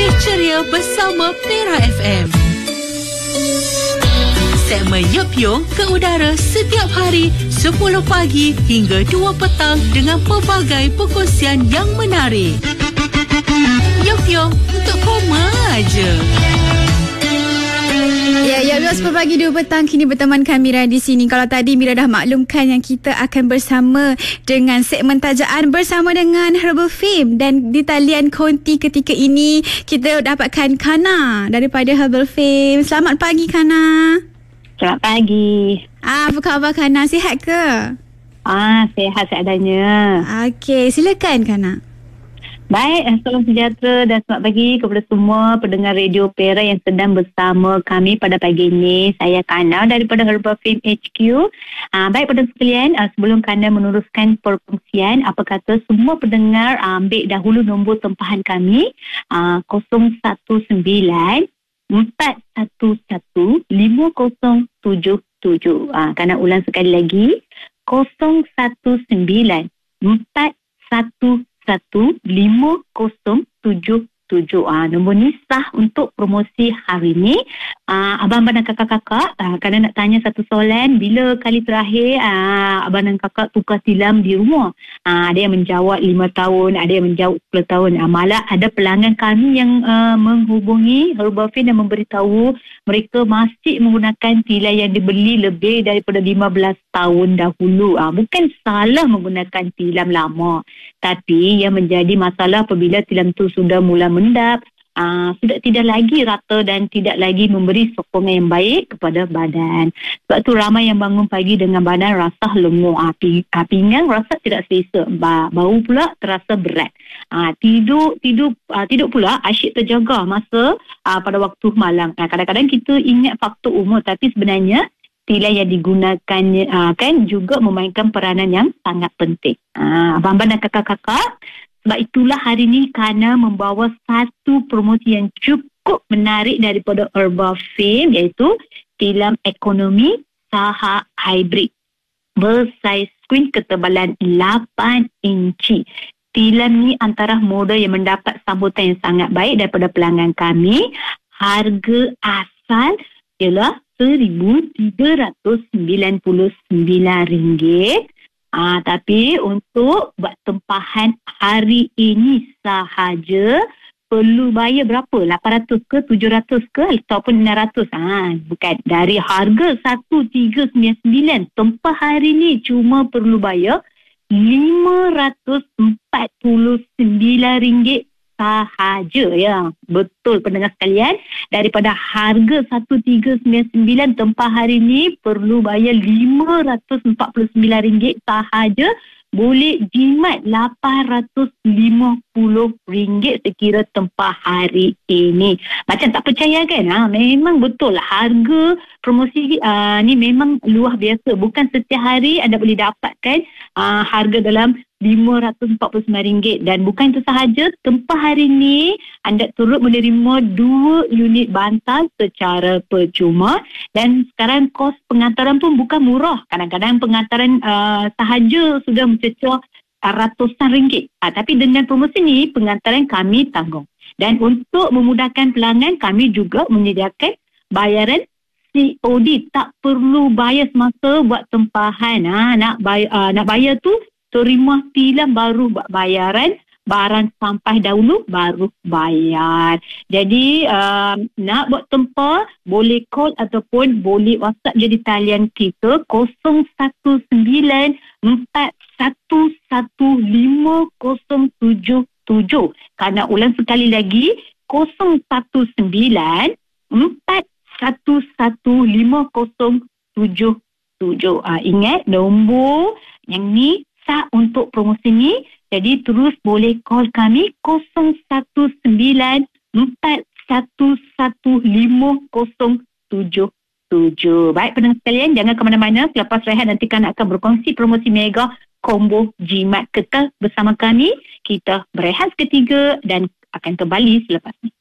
Pagi Ceria bersama Pera FM. Segmen Yup Yung ke udara setiap hari 10 pagi hingga 2 petang dengan pelbagai perkongsian yang menarik. Yup Yung untuk koma aja. Ya, 10 pagi 2 petang kini bertemankan Mira di sini. Kalau tadi Mira dah maklumkan yang kita akan bersama dengan segmen tajaan bersama dengan Herbal Fame, dan di talian konti ketika ini kita dapatkan Kana daripada Herbal Fame. Selamat pagi Kana. Selamat pagi. Apa khabar Kana? Sihat ke? Sihat seadanya. Okey, silakan Kana. Baik, salam sejahtera dan selamat pagi kepada semua pendengar Radio Pera yang sedang bersama kami pada pagi ini. Saya Kana daripada Herbal Fame HQ. Baik pendengar sekalian, sebelum Kana meneruskan perkongsian, apa kata semua pendengar ambil dahulu nombor tempahan kami 019 411 5077. Kana ulang sekali lagi, 019 411 5077. Nombor ni sah untuk promosi hari ni. Abang-abang dan kakak-kakak, kadang nak tanya satu soalan, bila kali terakhir abang dan kakak tukar tilam di rumah? Ada yang menjawab 5 tahun, ada yang menjawab 10 tahun. Malah ada pelanggan kami yang menghubungi Herbal Fame dan memberitahu mereka masih menggunakan tilam yang dibeli lebih daripada 15 tahun dahulu. Bukan salah menggunakan tilam lama, tapi yang menjadi masalah apabila tilam tu sudah mula mendap, sudah tidak lagi rata dan tidak lagi memberi sokongan yang baik kepada badan. Sebab tu ramai yang bangun pagi dengan badan rasa lenguh, pinggang rasa tidak selesa, bau pula terasa berat. Tidur pula asyik terjaga masa pada waktu malam. Kadang-kadang kita ingat faktor umur, tapi sebenarnya tilam yang digunakan kan juga memainkan peranan yang sangat penting. Abang-abang dan kakak-kakak, sebab itulah hari ini Kana membawa satu promosi yang cukup menarik daripada Herbal Fame, iaitu tilam ekonomi saha hybrid bersaiz screen ketebalan 8 inci. Tilam ni antara model yang mendapat sambutan yang sangat baik daripada pelanggan kami. Harga asal ialah RM1,399. Tapi untuk buat tempahan hari ini sahaja perlu bayar berapa? 800 ke 700 ke ataupun 600? Bukan. Dari harga 1,399, tempah hari ini cuma perlu bayar RM549 sahaja, ya. Betul pendengar sekalian, daripada harga 1,399, tempah hari ni perlu bayar RM549 sahaja. Boleh jimat RM850 sekira tempah hari ini. Macam tak percaya kan? Memang betul harga promosi ni memang luar biasa. Bukan setiap hari anda boleh dapatkan harga dalam RM549. Dan bukan itu sahaja, tempah hari ini anda turut menerima 2 unit bantal secara percuma. Dan sekarang kos pengantaran pun bukan murah. Kadang-kadang pengantaran sahaja sudah mencecah ratusan ringgit. Tapi dengan promosi ni, pengantaran kami tanggung. Dan untuk memudahkan pelanggan, kami juga menyediakan bayaran COD. Tak perlu bayar semasa buat tempahan. Nak bayar tu terima tilam baru buat bayaran, barang sampai dahulu baru bayar. Jadi nak buat tempah, boleh call ataupun boleh WhatsApp je di talian kita 019 4115077. Karena ulang sekali lagi, 019 4115077. Ingat nombor yang ni sah untuk promosi ni. Jadi terus boleh call kami 019 4115077. Baik pendengar sekalian, jangan ke mana-mana. Selepas rehat nanti kan akan berkongsi promosi mega combo jimat. Kekal bersama kami. Kita berehat seketika dan akan kembali selepas ni.